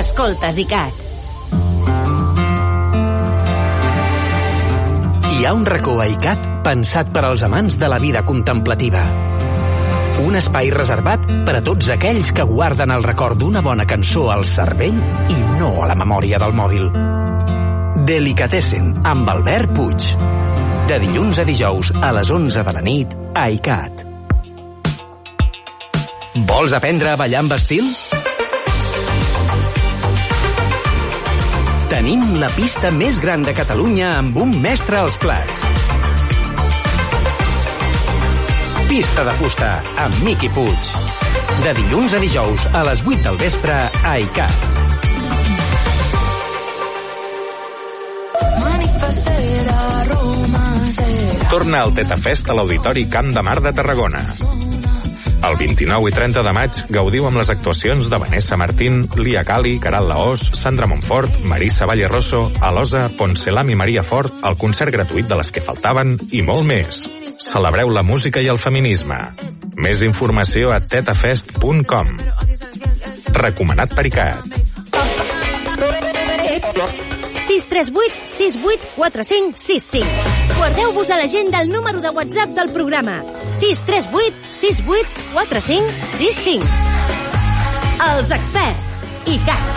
Escoltes ICAT. Hi ha un racó a ICAT pensat per als amants de la vida contemplativa. Un espai reservat per a tots aquells que guarden el record d'una bona cançó al cervell i no a la memòria del mòbil. Delicatessen, amb Albert Puig. De dilluns a dijous a les 11 de la nit a ICAT. Vols aprendre a ballar amb estil? Tenim la pista més gran de Catalunya amb un mestre als plats. Pista de fusta amb Miqui Puig. De dilluns a dijous a les 8 del vespre a ICAT. Torna al Tetafest a l'Auditori Camp de Mar de Tarragona. El 29 i 30 de maig gaudiu amb les actuacions de Vanessa Martín, Lia Cali, Caral Laós, Sandra Montfort, Marisa Valle Rosso, Alosa, Poncelam i Maria Fort, el concert gratuït de Les que faltaven i molt més. Celebreu la música i el feminisme. Més informació a tetafest.com. Recomanat per ICAT. 638 68 45 65. Guardeu-vos a l'agenda el número de WhatsApp del programa. 638 68 45 65. Els experts. ICAT.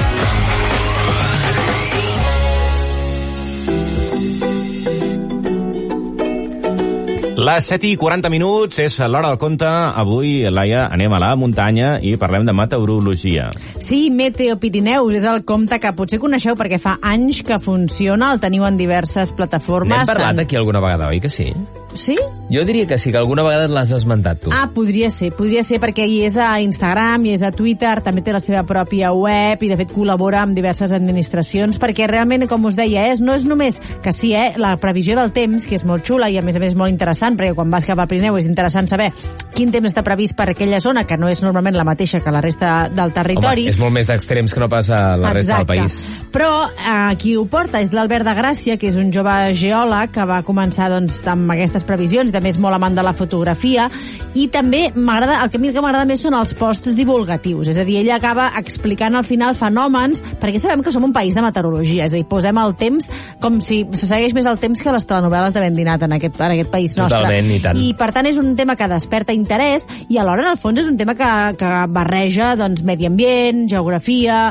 Les 7:40, és l'hora del conte. Avui, Laia, anem a la muntanya i parlem de meteorologia. Sí, Meteo Pirineus és el compte que potser coneixeu perquè fa anys que funciona, el teniu en diverses plataformes. N'hem parlat aquí alguna vegada, oi que sí? Sí? Jo diria que sí, que alguna vegada l'has esmentat tu. Ah, podria ser perquè hi és a Instagram, hi és a Twitter, també té la seva pròpia web i de fet col·labora amb diverses administracions perquè realment, com us deia, no és només que sí, la previsió del temps, que és molt xula i a més molt interessant, perquè quan vas cap al Pirineu és interessant saber quin temps està previst per aquella zona, que no és normalment la mateixa que la resta del territori. Home, és molt més d'extrems que no pas a la resta del país. Però qui ho porta és l'Albert de Gràcia, que és un jove geòleg que va començar amb aquestes previsions i també és molt amant de la fotografia i també m'agrada, el que a mi m'agrada més són els posts divulgatius, és a dir, ell acaba explicant al final fenòmens, perquè sabem que som un país de meteorologia, és a dir, posem el temps com si se segueix més el temps que les telenovel·les de ben dinat en aquest país nostre. Totalment, i tant. I per tant és un tema que desperta interès i alhora en el fons és un tema que barreja medi ambient, geografia,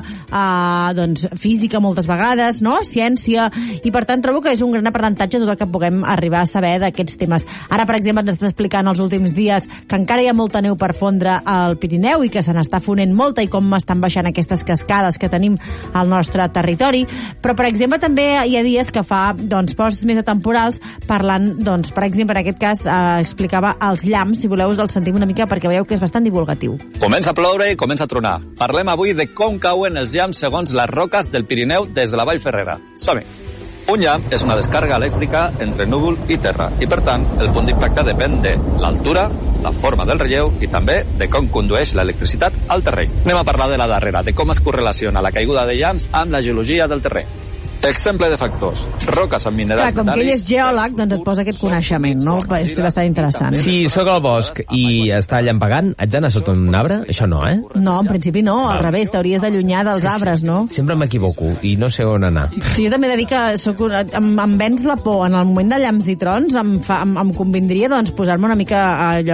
física moltes vegades, no? Ciència, i per tant trobo que és un gran aprenentatge tot el que puguem arribar a saber d'aquests temes. Ara, per exemple, ens està explicant els últims dies que encara hi ha molta neu per fondre al Pirineu i que se n'està fonent molta i com estan baixant aquestes cascades que tenim al nostre territori, però per exemple també hi ha dies que fa posts més atemporals parlant, per exemple, en aquest cas explicava els llamps, si voleu us els sentim una mica perquè veieu que és bastant divulgatiu. Comença a ploure i comença a tronar. Parlem avui de com cauen els llamps segons les roques del Pirineu des de la Vall Ferrera. Som-hi! Un llamp és una descàrrega elèctrica entre núvol i terra i, per tant, el punt d'impacte depèn de l'altura, la forma del relleu i també de com condueix l'electricitat al terreny. Anem a parlar de la darrera, de com es correlaciona la caiguda de llamps amb la geologia del terreny. Exemple de factors. Roques amb minerals com que ell és geòleg, et posa aquest coneixement, no? És bastant interessant. Si sóc al bosc i està llampegant, haig d'anar sota un arbre? Això no, eh? No, en principi no, al revés, t'hauries d'allunyar dels arbres, no? Sempre m'equivoco i no sé on anar. Jo també he de dir que em venç la por. En el moment de llamps i trons em convindria posar-me una mica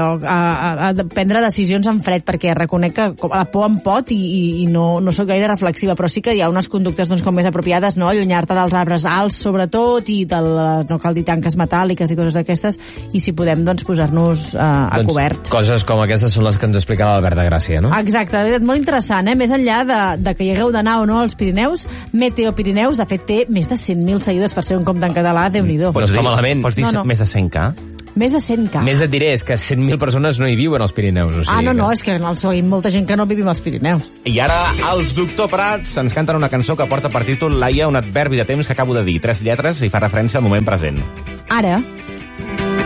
a prendre decisions en fred, perquè reconec que la por em pot i no sóc gaire reflexiva, però sí que hi ha unes conductes com més apropiades, no? Allunyar-te dels arbres alts, sobretot, i no cal dir tanques metàl·liques i coses d'aquestes, i si podem, posar-nos a cobert. Coses com aquestes són les que ens explica l'Albert de Gràcia, no? Exacte, molt interessant, Més enllà de que hi hagueu d'anar o no als Pirineus, Meteo Pirineus, de fet, té més de 100.000 seguidors per ser un compte en català, Déu-n'hi-do. Pots dir malament. Pots dir més de 100K? Més de 100K. Més et diré, és que 100.000 persones no hi viuen als Pirineus. O sigui no, és que seguim molta gent que no vivim als Pirineus. I ara els Doctor Prats ens canten una cançó que porta per títol, Laia, un adverbi de temps que acabo de dir. 3 lletres i fa referència al moment present. Ara.